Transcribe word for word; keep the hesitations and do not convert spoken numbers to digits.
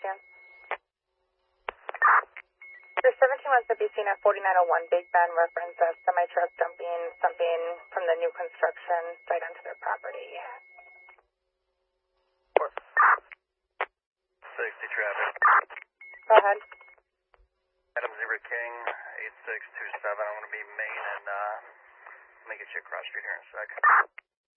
Sebastian. Your seventeen wants to be seen at forty-nine oh one Big Bend, reference a semi-truck dumping something from the new construction site onto their property. sixty traffic. Go ahead. Adam Zebra King, eight six two seven. I'm going to be Main and, uh, let me get you across street here in a sec.